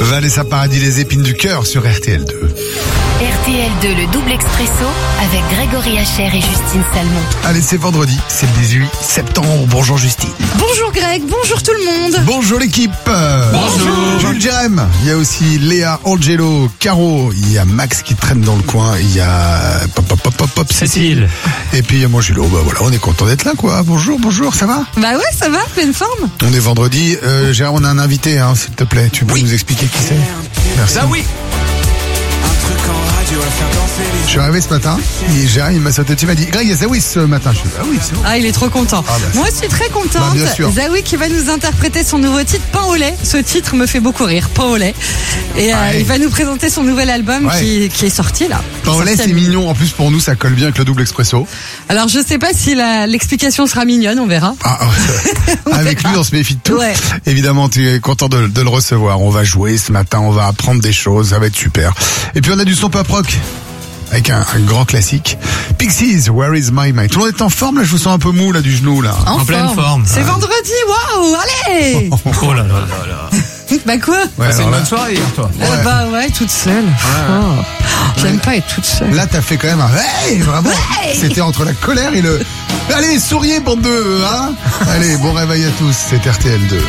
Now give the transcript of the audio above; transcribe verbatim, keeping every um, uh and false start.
Vanessa Paradis, les épines du cœur sur R T L deux. R T L deux, le double expresso avec Grégory Hacher et Justine Salmon. Allez, c'est vendredi, c'est le dix-huit septembre. Bonjour Justine. Bonjour Greg, bonjour tout le monde. Bonjour l'équipe. Bonjour. Jules Jérém. Il y a aussi Léa, Angelo, Caro. Il y a Max qui traîne dans le coin. Il y a pop pop pop pop pop Cécile. Et puis il y a moi Jules. Bah voilà, on est content d'être là quoi. Bonjour, bonjour, ça va? Bah ouais, ça va, pleine forme. On est vendredi. Euh, Gérard, on a un invité, hein, s'il te plaît. Tu peux Oui. nous expliquer qui c'est? Merci. Ah oui. Je suis arrivé ce matin et Gérard il m'a sauté dessus, il m'a dit Greg, il y a Zawi ce matin. Je suis ah oui, c'est bon. Ah, il est trop content. Ah bah, Moi, je suis très contente. Bah, bien sûr. Zawi qui va nous interpréter son nouveau titre, Pain au lait. Ce titre me fait beaucoup rire, Pain au lait. Et euh, Ouais. il va nous présenter son nouvel album Ouais. qui, qui est sorti là. Pain au lait, Sorti à c'est minuit. mignon. En plus, pour nous, ça colle bien avec le double expresso. Alors, je sais pas si la- l'explication sera mignonne, on verra. Ah, ouais. Avec lui, on se méfie de tout. Ouais. Évidemment, tu es content de, de le recevoir. On va jouer ce matin, on va apprendre des choses, ça va être super. Et puis, on a du son pop rock. Avec un, un grand classique. Pixies, Where is my mind? Tout le monde est en forme, là, je vous sens un peu mou, là, du genou, là. En pleine forme. C'est vendredi, waouh, allez. Oh là là là là. Bah quoi? Ouais, C'est alors une là, bonne soirée hier, toi. Euh, Ouais. Bah ouais, toute seule. Oh. J'aime pas être toute seule. là, t'as fait quand même un hey, vraiment. C'était entre la colère et le. Allez, souriez, bande de, hein. Allez, bon réveil à tous, c'est R T L deux.